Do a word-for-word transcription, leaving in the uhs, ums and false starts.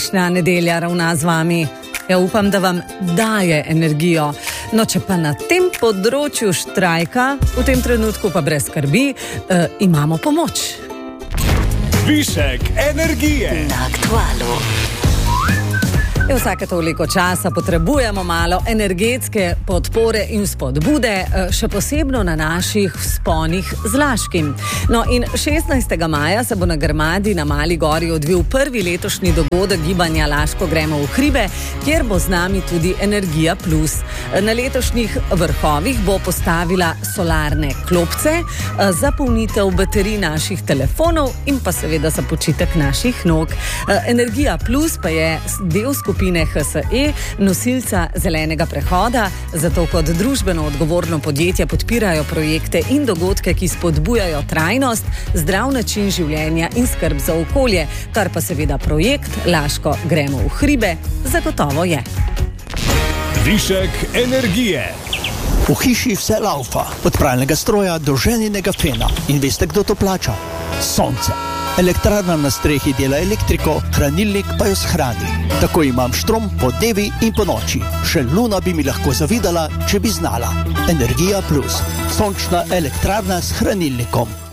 današnja nedelja ravna z vami. Ja, upam, da vam daje energijo. No, če pa na tem področju štrajka, v tem trenutku pa brez skrbi, eh, imamo pomoč. Višek energije na Aktualu. Vsake toliko časa potrebujemo malo energetske podpore in spodbude, še posebno na naših vzponih z Laškim. No in šestnajstega maja se bo na Grmadi na Mali gori odvil prvi letošnji dogodek gibanja Laško gremo v hribe, kjer bo z nami tudi Energija Plus. Na letošnjih vrhovih bo postavila solarne klopce za polnitev baterij naših telefonov in pa seveda za počitek naših nog. Energija Plus pa je del skupine H S E, nosilca zelenega prehoda, zato kot družbeno odgovorno podjetje podpirajo projekte in dogodke, ki spodbujajo trajnost, zdrav način življenja in skrb za okolje, kar pa seveda projekt Laško gremo v hribe zagotovo je. Višek energije. V hiši vse laufa, od pralnega stroja do ženinega fena. In veste, kdo to plača? Sonce. Elektrarna na strehi dela elektriko, hranilnik pa jo shrani. Tako imam štrom po dnevi in po noči. Še Luna bi mi lahko zavidala, če bi znala. Energija Plus. Sončna elektrarna s hranilnikom.